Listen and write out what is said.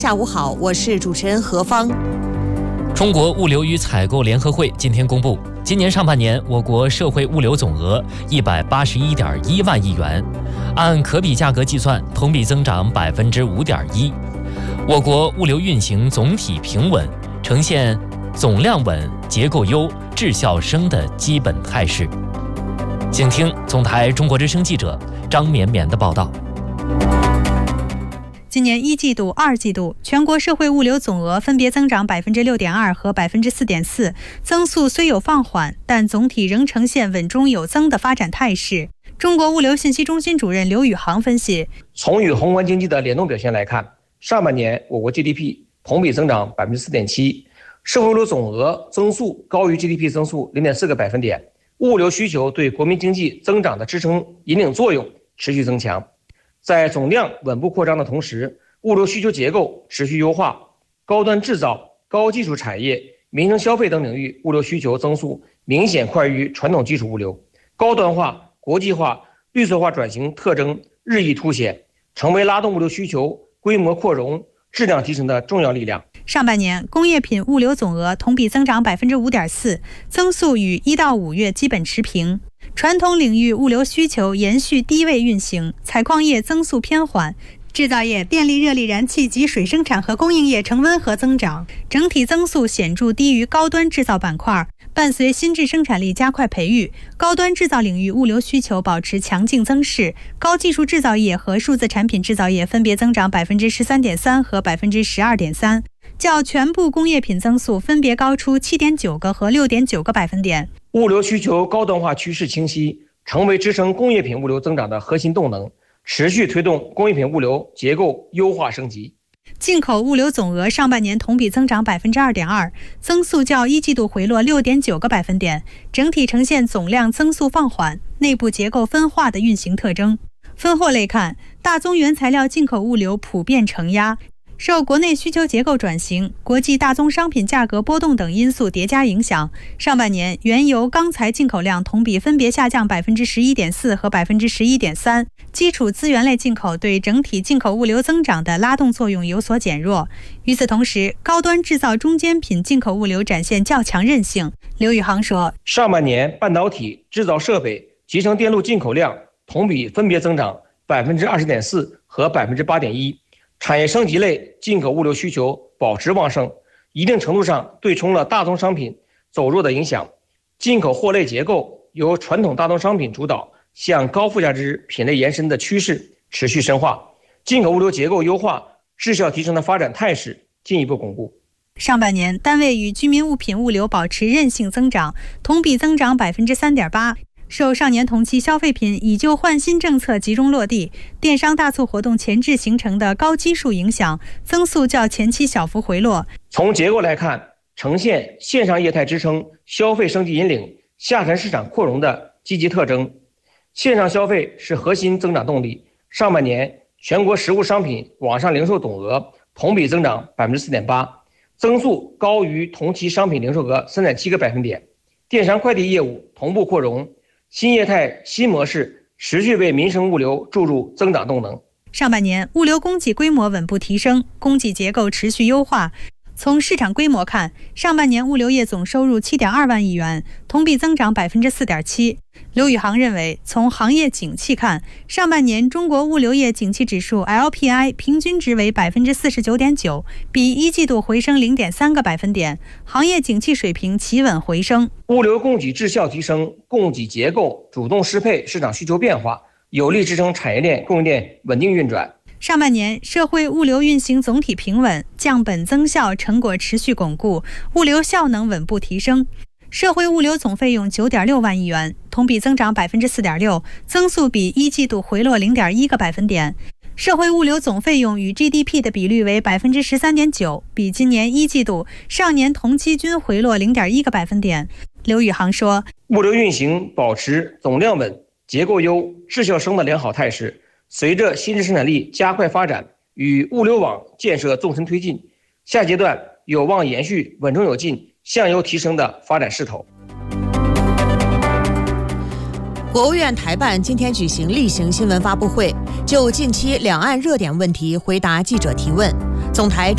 下午好，我是主持人何芳。 中国物流与采购联合会今天公布，今年上半年我国社会物流总额181.1万亿元，按可比价格计算，同比增长5.1%。我国物流运行总体平稳，呈现总量稳、结构优、质效升的基本态势。请听总台中国之声记者张绵绵的报道。 今年一季度、二季度，全国社会物流总额分别增长6.2%和4.4%，增速虽有放缓，但总体仍呈现稳中有增的发展态势。中国物流信息中心主任刘宇航分析， 从与宏观经济的联动表现来看，上半年我国 GDP 同比增长4.7%，社会物流总额增速高于 GDP 增速0.4个百分点，物流需求对国民经济增长的支撑引领作用持续增强。在总量稳步扩张的同时，物流需求结构持续优化，高端制造、高技术产业、民生消费等领域物流需求增速明显快于传统基础物流，高端化、国际化、绿色化转型特征日益凸显，成为拉动物流需求规模扩容、质量提升的重要力量。 上半年工业品物流总额同比增长5.4%，增速与1到5月基本持平。传统领域物流需求延续低位运行，采矿业增速偏缓，制造业、电力、热力燃气及水生产和供应业呈温和增长，整体增速显著低于高端制造板块。伴随新质生产力加快培育，高端制造领域物流需求保持强劲增势，高技术制造业和数字产品制造业分别增长13.3%和12.3%，较全部工业品增速分别高出7.9个和6.9个百分点。 物流需求高端化趋势清晰，成为支撑工业品物流增长的核心动能，持续推动工业品物流结构优化升级。 进口物流总额上半年同比增长2.2%，增速较一季度回落6.9个百分点，整体呈现总量增速放缓、内部结构分化的运行特征。分货类看，大宗原材料进口物流普遍承压，受国内需求结构转型、国际大宗商品价格波动等因素叠加影响，上半年原油、钢材进口量同比分别下降11.4%和11.3%，基础资源类进口对整体进口物流增长的拉动作用有所减弱。与此同时，高端制造中间品进口物流展现较强韧性。刘宇航说， 上半年半导体、制造设备、集成电路进口量同比分别增长20.4%和8.1%。产业升级类进口物流需求保持旺盛，一定程度上对冲了大宗商品走弱的影响。进口货类结构由传统大宗商品主导向高附加值品类延伸的趋势持续深化，进口物流结构优化、质效提升的发展态势进一步巩固。 上半年单位与居民物品物流保持韧性增长，同比增长3.8%。受上年同期消费品以旧换新政策集中落地、电商大促活动前置形成的高基数影响，增速较前期小幅回落。 从结构来看，呈现线上业态支撑、消费升级引领、下沉市场扩容的积极特征。线上消费是核心增长动力。上半年全国实物商品网上零售总额同比增长4.8%，增速高于同期商品零售额3.7个百分点。电商快递业务同步扩容。新业态新模式持续为民生物流注入增长动能。 上半年物流供给规模稳步提升，供给结构持续优化。从市场规模看，上半年物流业总收入7.2万亿元，同比增长4.7%。刘宇航认为，从行业景气看，上半年中国物流业景气指数 LPI 平均值为49.9%，比一季度回升0.3个百分点，行业景气水平企稳回升。 物流供给质效提升，供给结构主动适配市场需求变化，有力支撑产业链供应链稳定运转。 上半年社会物流运行总体平稳，降本增效成果持续巩固，物流效能稳步提升。社会物流总费用9.6万亿元，同比增长4.6%，增速比一季度回落0.1个百分点。社会物流总费用与 GDP 的比率为13.9%，比今年一季度、上年同期均回落0.1个百分点。刘宇航说， 物流运行保持总量稳、结构优、质效升的良好态势。随着新质生产力加快发展与物流网建设纵深推进，下阶段有望延续稳中有进、向优提升的发展势头。 国务院台办今天举行例行新闻发布会，就近期两岸热点问题回答记者提问。总台